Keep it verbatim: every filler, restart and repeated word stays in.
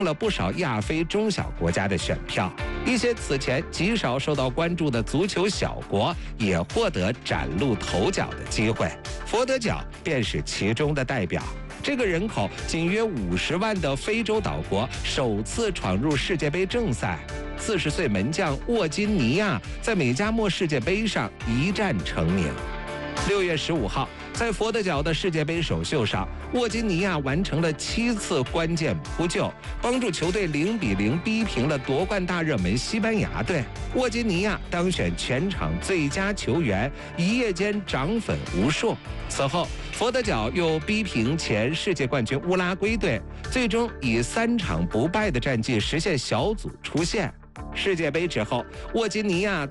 了不少亚非中小国家的选票，一些此前极少受到关注的足球小国也获得崭露头角的机会。佛得角便是其中的代表。这个人口仅约五十万的非洲岛国首次闯入世界杯正赛。四十岁门将沃金尼亚在美加墨世界杯上一战成名。六月十五号，在佛得角的世界杯首秀上，沃金尼亚完成了七次关键扑救，帮助球队零比零逼平了夺冠大热门西班牙队。沃金尼亚当选全场最佳球员，一夜间涨粉无数。此后，佛得角又逼平前世界冠军乌拉圭队，最终以三场不败的战绩实现小组出线。世界杯之后，沃金尼亚